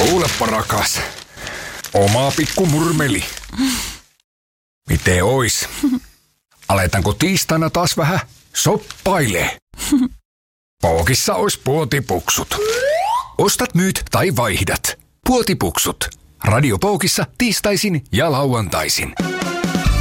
Kuuleppa rakas, oma pikku murmeli. Miten ois? Aletaanko tiistaina taas vähän soppailee? Pookissa ois puotipuksut. Ostat, myyt tai vaihdat. Puotipuksut. Radio Pookissa tiistaisin ja lauantaisin.